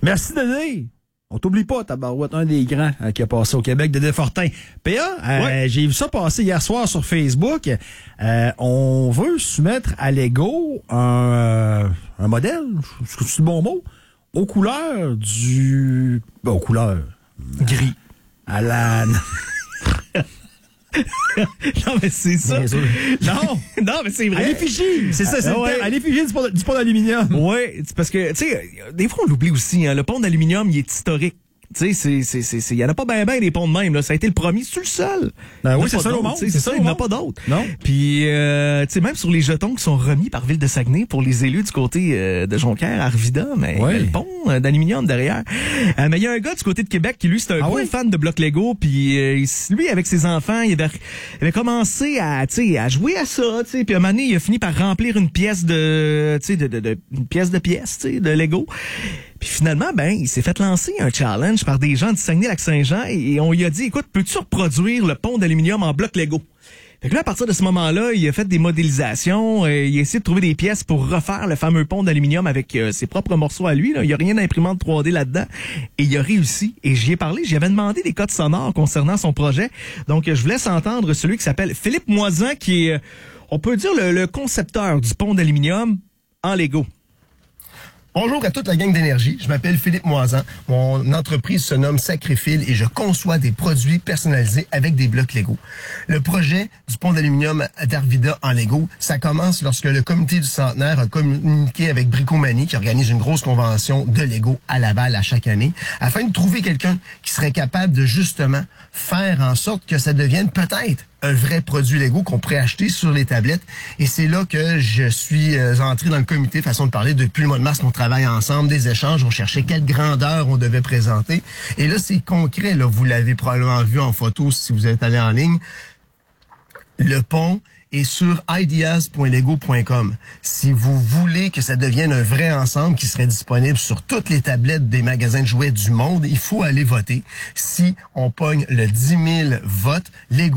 Merci, Dédé. On t'oublie pas, tabarouette, un des grands qui a passé au Québec, Dédé Fortin. PA, j'ai vu ça passer hier soir sur Facebook. On veut soumettre à Lego un modèle, c'est le bon mot, aux couleurs du... aux couleurs... Gris. À la... Non, mais c'est ça. Non, mais c'est vrai. À l'effigie. C'est ça, c'est le terme. À l'effigie du pont d'aluminium. Oui, c'est parce que, tu sais, des fois, on l'oublie aussi, hein. Le pont d'aluminium, il est historique. Tu sais, il y en a pas ben des ponts de même, là. Ça a été le premier, c'est le seul. Oui, c'est ça au monde. C'est ça, il n'y en a pas d'autres. Non. Puis, tu sais, même sur les jetons qui sont remis par Ville de Saguenay pour les élus du côté de Jonquière, Arvida, mais il y a le pont d'aluminium derrière. Mais il y a un gars du côté de Québec qui, lui, c'est un gros fan de blocs Lego. Puis, lui, avec ses enfants, il avait commencé à jouer à ça, tu sais. Puis, à un moment donné, il a fini par remplir une pièce une pièce de Lego. Puis finalement, il s'est fait lancer un challenge par des gens du Saguenay-Lac-Saint-Jean et on lui a dit, écoute, peux-tu reproduire le pont d'aluminium en bloc Lego? Fait que là, à partir de ce moment-là, il a fait des modélisations, il a essayé de trouver des pièces pour refaire le fameux pont d'aluminium avec ses propres morceaux à lui. Là. Il n'y a rien d'imprimante 3D là-dedans. Et il a réussi. Et j'y ai parlé, j'y avais demandé des codes sonores concernant son projet. Donc, je vous laisse entendre celui qui s'appelle Philippe Moisan, qui est, on peut dire, le concepteur du pont d'aluminium en Lego. Bonjour à toute la gang d'énergie. Je m'appelle Philippe Moisan. Mon entreprise se nomme Sacrifil et je conçois des produits personnalisés avec des blocs Lego. Le projet du pont d'aluminium d'Arvida en Lego, ça commence lorsque le comité du centenaire a communiqué avec Bricomanie, qui organise une grosse convention de Lego à Laval à chaque année, afin de trouver quelqu'un qui serait capable de justement faire en sorte que ça devienne peut-être un vrai produit Lego qu'on pourrait acheter sur les tablettes. Et c'est là que je suis entré dans le comité, façon de parler. Depuis le mois de mars, on travaille ensemble, des échanges, on cherchait quelle grandeur on devait présenter. Et là, c'est concret. Là, vous l'avez probablement vu en photo si vous êtes allé en ligne. Le pont est sur ideas.lego.com. Si vous voulez que ça devienne un vrai ensemble qui serait disponible sur toutes les tablettes des magasins de jouets du monde, il faut aller voter. Si on pogne le 10 000 votes, Lego